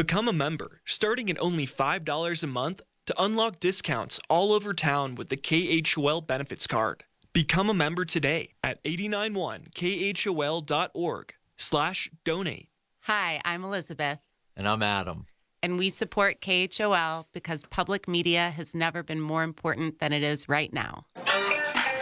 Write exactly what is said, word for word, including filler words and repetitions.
Become a member, starting at only five dollars a month to unlock discounts all over town with the K H O L Benefits Card. Become a member today at eight nine one K H O L dot org slash donate. Hi, I'm Elizabeth. And I'm Adam. And we support K H O L because public media has never been more important than it is right now.